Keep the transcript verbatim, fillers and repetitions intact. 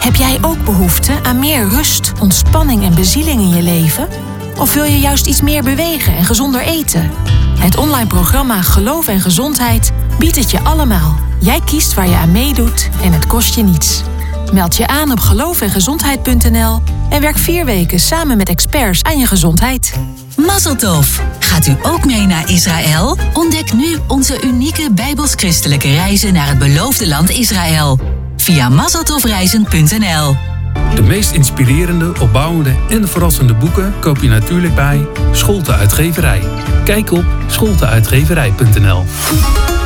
Heb jij ook behoefte aan meer rust, ontspanning en bezieling in je leven? Of wil je juist iets meer bewegen en gezonder eten? Het online programma Geloof en Gezondheid biedt het je allemaal. Jij kiest waar je aan meedoet en het kost je niets. Meld je aan op geloof en gezondheid punt n l en werk vier weken samen met experts aan je gezondheid. Mazel tov! Gaat u ook mee naar Israël? Ontdek nu onze unieke bijbels-christelijke reizen naar het beloofde land Israël. Via mazeltovreizen punt n l. De meest inspirerende, opbouwende en verrassende boeken koop je natuurlijk bij Scholte Uitgeverij. Kijk op scholte uitgeverij punt n l.